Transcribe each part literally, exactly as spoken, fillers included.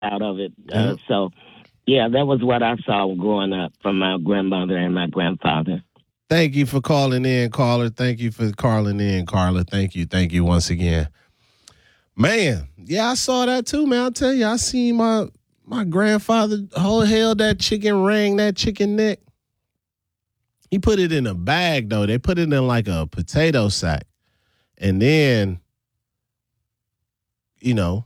out of it. Yeah. Uh, so, yeah, that was what I saw growing up from my grandmother and my grandfather. Thank you for calling in, caller. Thank you for calling in, Carla. Thank you. Thank you once again. Man, yeah, I saw that too, man. I'll tell you, I seen my my grandfather hold held that chicken ring, that chicken neck. He put it in a bag though. They put it in like a potato sack. And then, you know,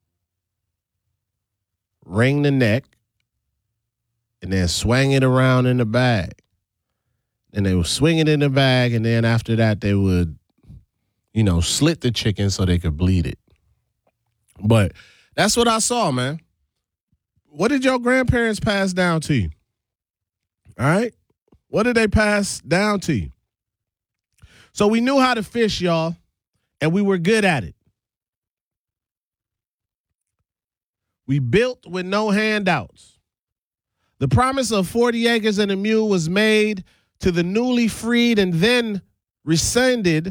wring the neck and then swang it around in the bag. And they would swing it in the bag, and then after that, they would, you know, slit the chicken so they could bleed it. But that's what I saw, man. What did your grandparents pass down to you? All right? What did they pass down to you? So we knew how to fish, y'all, and we were good at it. We built with no handouts. The promise of forty acres and a mule was made to the newly freed and then rescinded.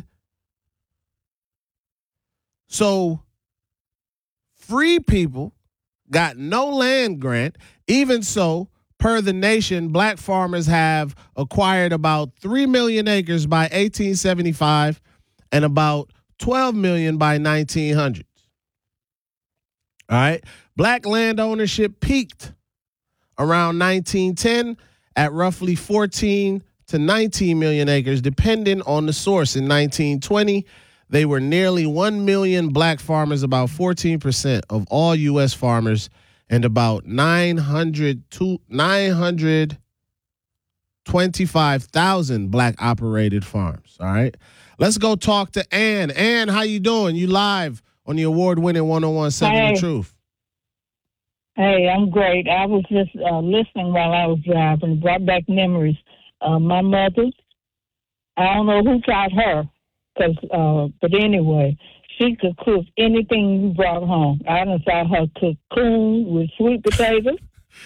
So free people got no land grant. Even so, per the nation, black farmers have acquired about three million acres by eighteen seventy-five and about twelve million by nineteen hundreds. All right. Black land ownership peaked around nineteen ten at roughly fourteen to nineteen million acres, depending on the source. In nineteen twenty, they were nearly one million black farmers, about fourteen percent of all U S farmers, and about nine hundred twenty-five thousand black operated farms. All right. Let's go talk to Ann. Ann, how you doing? You live on the award-winning one oh one point seven Hey. The Truth. Hey, I'm great. I was just uh, listening while I was driving. Brought back memories. Uh, my mother, I don't know who taught her, cause, uh, but anyway, she could cook anything you brought home. I done saw her cook coon with sweet potatoes,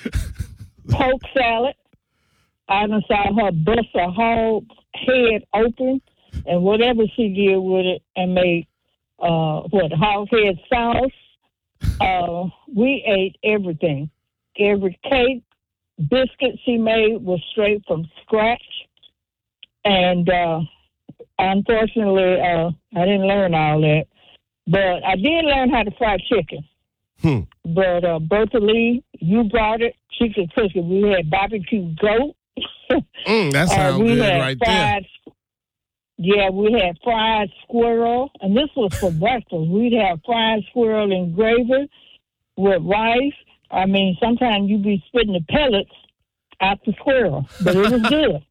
poke salad. I done saw her bust a whole head open, and whatever she did with it, and made uh, what hog head sauce. Uh, we ate everything. Every cake, biscuit she made was straight from scratch. And uh, unfortunately, uh, I didn't learn all that. But I did learn how to fry chicken. Hmm. But uh, Bertha Lee, you brought it. She could cook it. We had barbecue goat. Mm, that sounds uh, we good had right fried, there. Yeah, we had fried squirrel. And this was for breakfast. We'd have fried squirrel and gravy with rice. I mean, sometimes you'd be spitting the pellets out the squirrel. But it was good.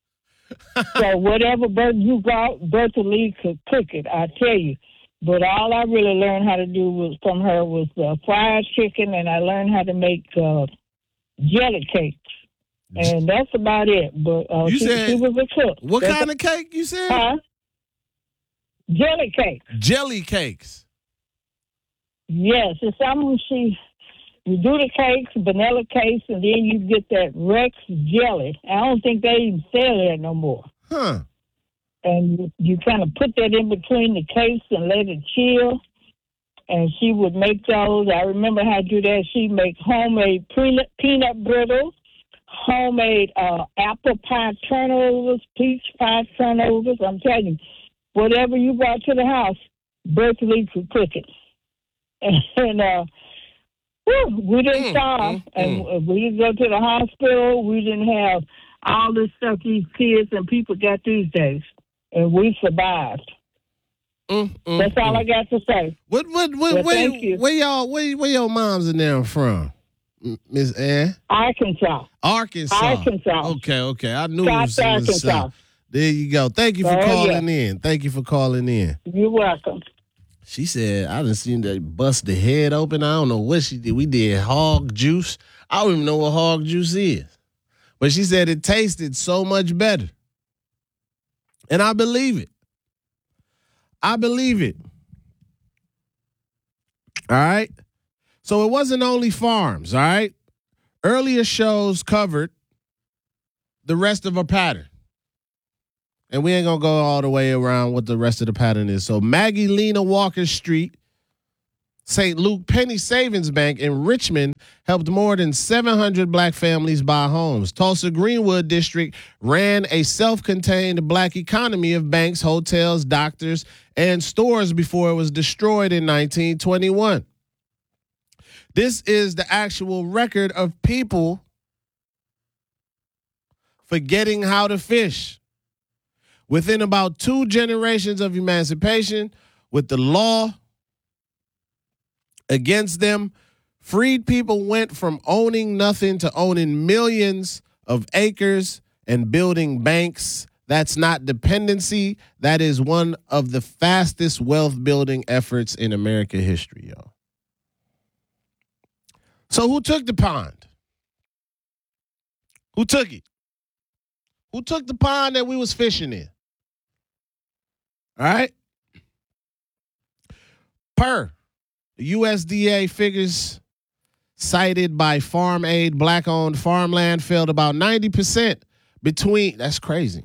So whatever Bert you brought, Bertha Lee could cook it, I tell you. But all I really learned how to do was from her was uh, fried chicken, and I learned how to make uh, jelly cakes. And that's about it. But uh, You she, said- she was a cook. What That's kind of cake you said? Huh? Jelly cakes. Jelly cakes. Yes, it's something she. You do the cakes, vanilla cakes, and then you get that Rex jelly. I don't think they even sell that no more. Huh. And you, you kind of put that in between the cakes and let it chill. And she would make those. I remember how to do that. She'd make homemade peanut, peanut brittle, homemade uh, apple pie turnovers, peach pie turnovers. I'm telling you, whatever you brought to the house, Bertha Lee could cook it. And uh, whew, we didn't Mm, starve, mm, and mm. we didn't go to the hospital. We didn't have all this stuff these kids and people got these days, and we survived. Mm, mm, That's all mm. I got to say. What what what Well, where, thank you. where y'all where where your moms and them from? M- Miss Ann? Arkansas. Arkansas. Arkansas. Okay, okay. I knew South it was, it was Arkansas. South. There you go. Thank you for Oh, calling in. Thank you for calling in. You're welcome. She said, I done seen that bust the head open. I don't know what she did. We did hog juice. I don't even know what hog juice is. But she said it tasted so much better. And I believe it. I believe it. All right. So it wasn't only farms, all right? Earlier shows covered the rest of a pattern. And we ain't going to go all the way around what the rest of the pattern is. So Maggie Lena Walker Street Saint Luke Penny Savings Bank in Richmond helped more than seven hundred black families buy homes. Tulsa Greenwood District ran a self-contained black economy of banks, hotels, doctors, and stores before it was destroyed in nineteen twenty-one. This is the actual record of people forgetting how to fish. Within about two generations of emancipation, with the law against them, freed people went from owning nothing to owning millions of acres and building banks. That's not dependency. That is one of the fastest wealth building efforts in American history, y'all. So who took the pond? Who took it? Who took the pond that we was fishing in? All right. Per U S D A figures cited by Farm Aid, black-owned farmland fell about ninety percent between, that's crazy,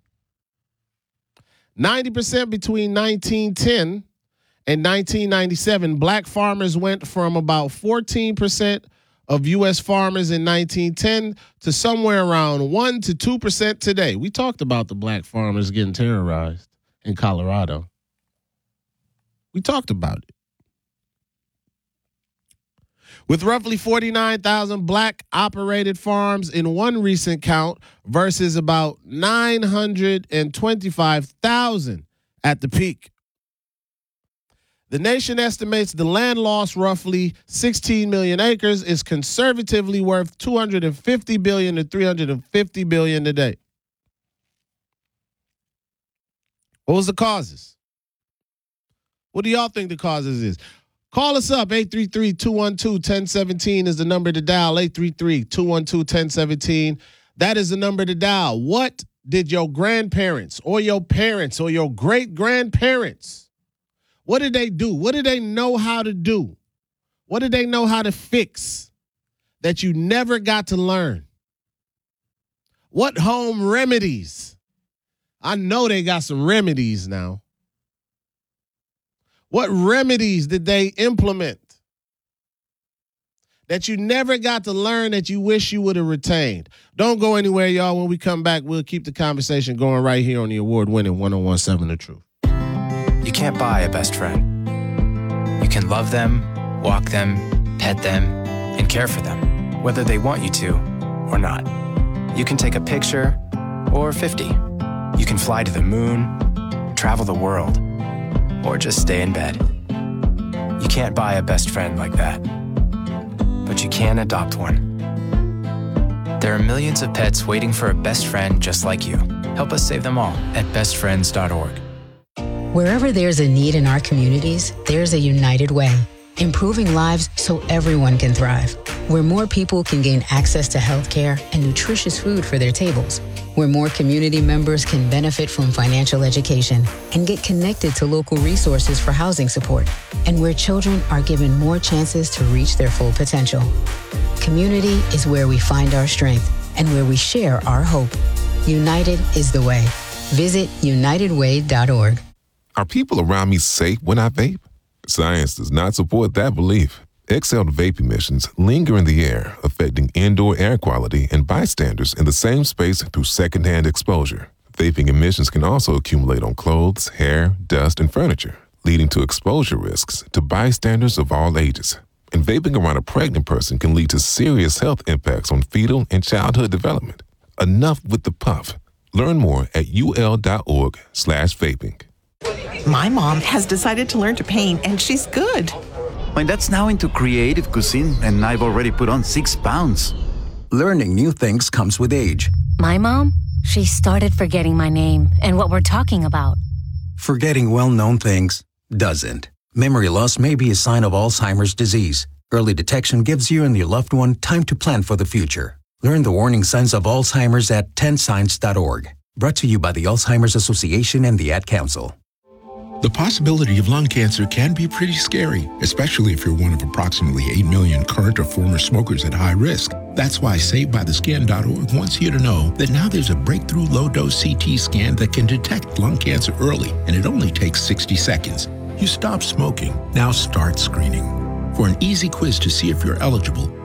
ninety percent between nineteen ten and nineteen ninety-seven. Black farmers went from about fourteen percent of U S farmers in nineteen ten to somewhere around one to two percent today. We talked about the black farmers getting terrorized in Colorado. We talked about it. With roughly forty-nine thousand black-operated farms in one recent count versus about nine hundred twenty-five thousand at the peak. The nation estimates the land loss, roughly sixteen million acres, is conservatively worth two hundred fifty billion dollars to three hundred fifty billion dollars today. What was the causes? What do y'all think the causes is? Call us up. eight three three, two one two, one zero one seven is the number to dial. eight three three, two one two, one zero one seven. That is the number to dial. What did your grandparents or your parents or your great-grandparents, what did they do? What did they know how to do? What did they know how to fix that you never got to learn? What home remedies? I know they got some remedies now. What remedies did they implement that you never got to learn that you wish you would have retained? Don't go anywhere, y'all. When we come back, we'll keep the conversation going right here on the award-winning one oh one seven The Truth. You can't buy a best friend. You can love them, walk them, pet them, and care for them, whether they want you to or not. You can take a picture or fifty. You can fly to the moon, travel the world, or just stay in bed. You can't buy a best friend like that, but you can adopt one. There are millions of pets waiting for a best friend just like you. Help us save them all at best friends dot org. Wherever there's a need in our communities, there's a United Way, improving lives so everyone can thrive. Where more people can gain access to healthcare and nutritious food for their tables. Where more community members can benefit from financial education and get connected to local resources for housing support. And where children are given more chances to reach their full potential. Community is where we find our strength and where we share our hope. United is the way. Visit united way dot org. Are people around me safe when I vape? Science does not support that belief. Exhaled vape emissions linger in the air, affecting indoor air quality and bystanders in the same space through secondhand exposure. Vaping emissions can also accumulate on clothes, hair, dust, and furniture, leading to exposure risks to bystanders of all ages. And vaping around a pregnant person can lead to serious health impacts on fetal and childhood development. Enough with the puff. Learn more at ul.org slash vaping. My mom has decided to learn to paint, and she's good. My dad's now into creative cuisine, and I've already put on six pounds. Learning new things comes with age. My mom, she started forgetting my name and what we're talking about. Forgetting well-known things doesn't. Memory loss may be a sign of Alzheimer's disease. Early detection gives you and your loved one time to plan for the future. Learn the warning signs of Alzheimer's at ten signs dot org. Brought to you by the Alzheimer's Association and the Ad Council. The possibility of lung cancer can be pretty scary, especially if you're one of approximately eight million current or former smokers at high risk. That's why saved by the skin dot org wants you to know that now there's a breakthrough low-dose C T scan that can detect lung cancer early, and it only takes sixty seconds. You stopped smoking. Now start screening. For an easy quiz to see if you're eligible,